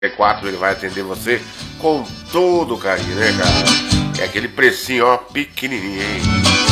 4 ele vai atender você com todo o carinho, né, cara? É aquele precinho, ó, pequenininho, hein?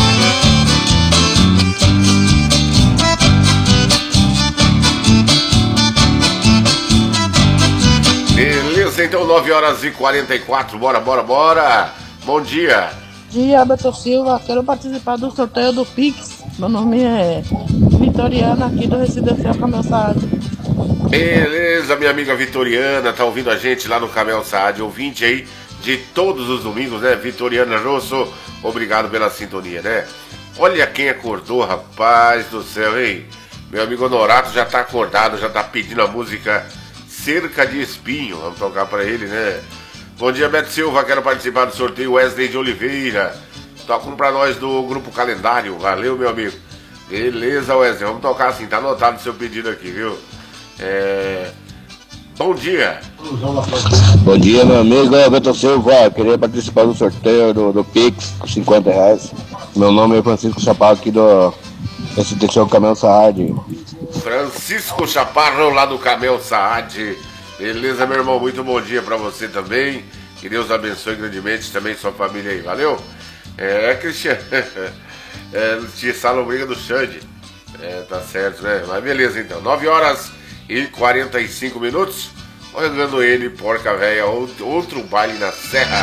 Beleza, então 9h44, bora. Bom dia. Bom dia, Beto Silva, quero participar do sorteio do Pix. Meu nome é Vitoriana, aqui do Residencial Camel Saad. Beleza, minha amiga Vitoriana, tá ouvindo a gente lá no Camel Saad, ouvinte aí de todos os domingos, né? Vitoriana Rosso, obrigado pela sintonia, né? Olha quem acordou, rapaz do céu, hein? Meu amigo Honorato já tá acordado, já tá pedindo a música Cerca de Espinho, vamos tocar pra ele, né? Bom dia, Beto Silva, quero participar do sorteio. Wesley de Oliveira, toca pra nós do Grupo Calendário, valeu, meu amigo. Beleza, Wesley, vamos tocar assim, tá anotado o seu pedido aqui, viu? Bom dia. Bom dia, meu amigo Beto Silva. Queria participar do sorteio do Pix com R$50. Meu nome é Francisco Chaparro, aqui do Residencial Camel Saad. Francisco Chaparro, lá do Camel Saad. Beleza, meu irmão, muito bom dia pra você também. Que Deus abençoe grandemente também sua família aí, valeu? Cristiano. Tia Salombriga do Xande. Tá certo, né? Mas beleza, então. 9h45. Olhando ele, porca véia, outro baile na serra.